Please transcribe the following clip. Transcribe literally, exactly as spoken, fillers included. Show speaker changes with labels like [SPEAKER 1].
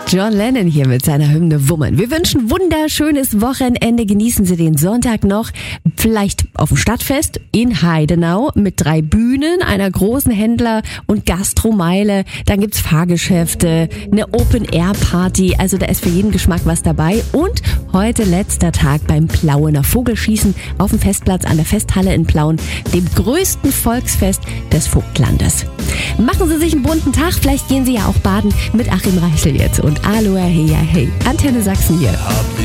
[SPEAKER 1] John Lennon hier mit seiner Hymne Woman. Wir wünschen wunderschönes Wochenende. Genießen Sie den Sonntag noch. Vielleicht auf dem Stadtfest in Heidenau mit drei Bühnen, einer großen Händler- und Gastromeile. Dann gibt's Fahrgeschäfte, eine Open-Air-Party. Also da ist für jeden Geschmack was dabei. Und heute letzter Tag beim Plauener Vogelschießen auf dem Festplatz an der Festhalle in Plauen, dem größten Volksfest des Vogtlandes. Machen Sie sich einen bunten Tag. Vielleicht gehen Sie ja auch baden mit Achim Reichel jetzt und Aloha Hey, hey. Antenne Sachsen hier.